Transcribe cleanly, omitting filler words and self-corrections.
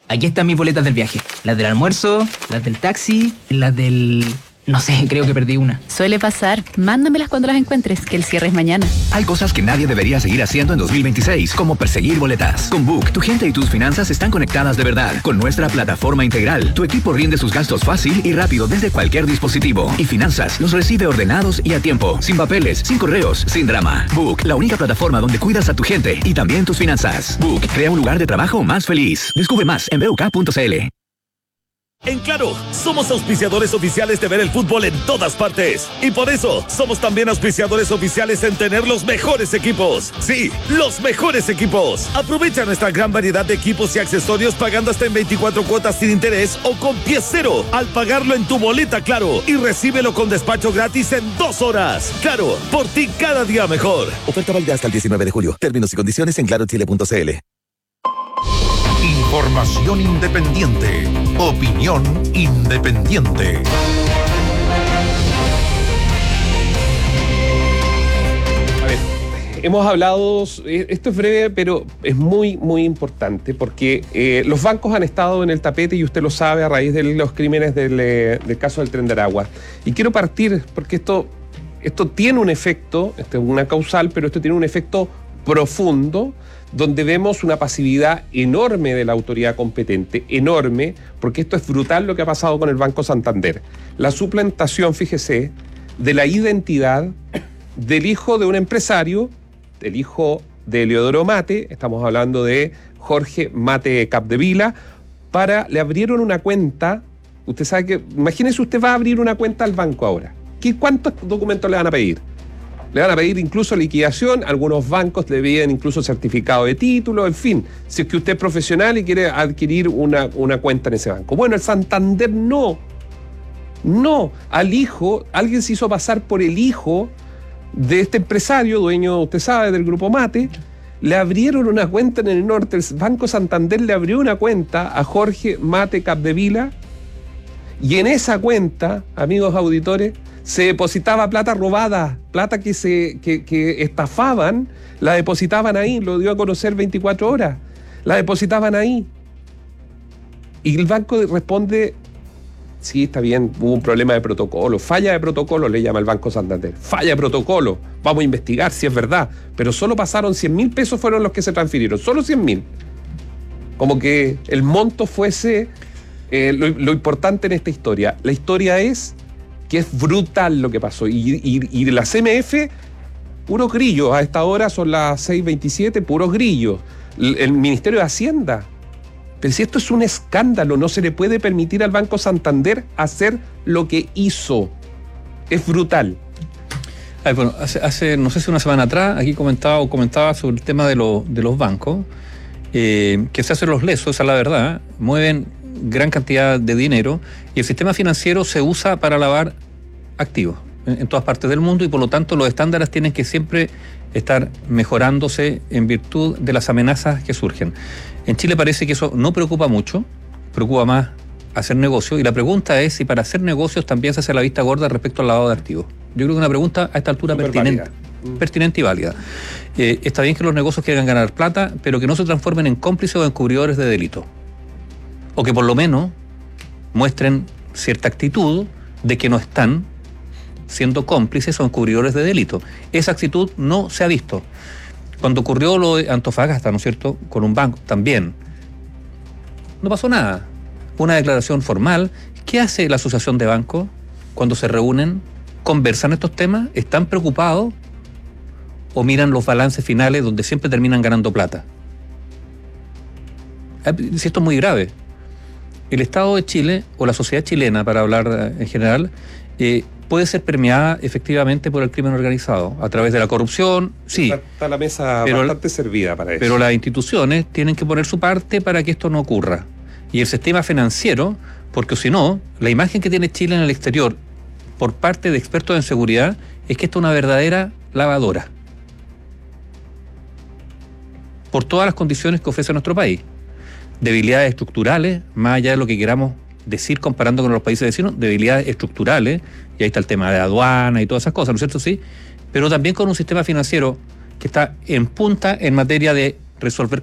Aquí están mis boletas del viaje. Las del almuerzo, las del taxi, las del... No sé, creo que perdí una. Suele pasar. Mándamelas cuando las encuentres, que el cierre es mañana. Hay cosas que nadie debería seguir haciendo en 2026, como perseguir boletas. Con Book, tu gente y tus finanzas están conectadas de verdad. Con nuestra plataforma integral, tu equipo rinde sus gastos fácil y rápido desde cualquier dispositivo. Y finanzas los recibe ordenados y a tiempo. Sin papeles, sin correos, sin drama. Book, la única plataforma donde cuidas a tu gente y también tus finanzas. Book, crea un lugar de trabajo más feliz. Descubre más en buk.cl. En Claro, somos auspiciadores oficiales de ver el fútbol en todas partes. Y por eso, somos también auspiciadores oficiales en tener los mejores equipos. Sí, los mejores equipos. Aprovecha nuestra gran variedad de equipos y accesorios pagando hasta en 24 cuotas sin interés o con pie cero al pagarlo en tu boleta Claro. Y recíbelo con despacho gratis en 2 horas. Claro, por ti cada día mejor. Oferta válida hasta el 19 de julio. Términos y condiciones en clarochile.cl. Información independiente. Opinión independiente. A ver, hemos hablado, esto es breve, pero es muy, muy importante porque los bancos han estado en el tapete y usted lo sabe a raíz de los crímenes del caso del Tren de Aragua. Y quiero partir porque esto tiene un efecto, esto es una causal, pero esto tiene un efecto profundo, donde vemos una pasividad enorme de la autoridad competente, enorme, porque esto es brutal lo que ha pasado con el Banco Santander. La suplantación, fíjese, de la identidad del hijo de un empresario, del hijo de Eleodoro Mate, estamos hablando de Jorge Mate Capdevila, le abrieron una cuenta. Usted sabe que, imagínese, usted va a abrir una cuenta al banco ahora. ¿Cuántos documentos le van a pedir? Le van a pedir incluso liquidación, algunos bancos le piden incluso certificado de título, en fin, si es que usted es profesional y quiere adquirir una cuenta en ese banco. Bueno, el Santander no, al hijo, alguien se hizo pasar por el hijo de este empresario, dueño, usted sabe, del Grupo Mate, le abrieron una cuenta en el norte, el Banco Santander le abrió una cuenta a Jorge Mate Capdevila, y en esa cuenta, amigos auditores, se depositaba plata robada, plata que estafaban, la depositaban ahí, lo dio a conocer 24 horas, la depositaban ahí. Y el banco responde, sí, está bien, hubo un problema de protocolo, falla de protocolo, le llama el Banco Santander, falla de protocolo, vamos a investigar si es verdad, pero solo pasaron 100.000 pesos fueron los que se transfirieron, solo 100.000. Como que el monto fuese lo importante en esta historia. La historia es que es brutal lo que pasó. Y la CMF, puros grillos. A esta hora son las 6:27, puros grillos. El Ministerio de Hacienda. Pero si esto es un escándalo, no se le puede permitir al Banco Santander hacer lo que hizo. Es brutal. Bueno, hace no sé si una semana atrás, aquí comentaba sobre el tema de los bancos, que se hacen los lesos, esa es la verdad, mueven gran cantidad de dinero y el sistema financiero se usa para lavar activos en todas partes del mundo y por lo tanto los estándares tienen que siempre estar mejorándose en virtud de las amenazas que surgen. En Chile parece que eso no preocupa mucho, preocupa más hacer negocios y la pregunta es si para hacer negocios también se hace la vista gorda respecto al lavado de activos. Yo creo que una pregunta a esta altura pertinente y válida. Está bien que los negocios quieran ganar plata, pero que no se transformen en cómplices o encubridores de delito. O que por lo menos muestren cierta actitud de que no están siendo cómplices o encubridores de delito. Esa actitud no se ha visto. Cuando ocurrió lo de Antofagasta, ¿no es cierto?, con un banco, también. No pasó nada. Una declaración formal. ¿Qué hace la asociación de bancos cuando se reúnen? ¿Conversan estos temas? ¿Están preocupados? ¿O miran los balances finales donde siempre terminan ganando plata? Si esto es muy grave. El Estado de Chile, o la sociedad chilena, para hablar en general, puede ser permeada efectivamente por el crimen organizado, a través de la corrupción, sí. Está la mesa bastante servida para eso. Pero las instituciones tienen que poner su parte para que esto no ocurra. Y el sistema financiero, porque si no, la imagen que tiene Chile en el exterior, por parte de expertos en seguridad, es que esto es una verdadera lavadora. Por todas las condiciones que ofrece nuestro país. Debilidades estructurales, más allá de lo que queramos decir comparando con los países vecinos, debilidades estructurales, y ahí está el tema de aduana y todas esas cosas, ¿no es cierto? Sí, pero también con un sistema financiero que está en punta en materia de resolver